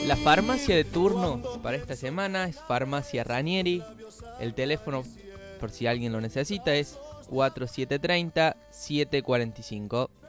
La farmacia de turno para esta semana es Farmacia Ranieri. El teléfono, por si alguien lo necesita, es 4730-745.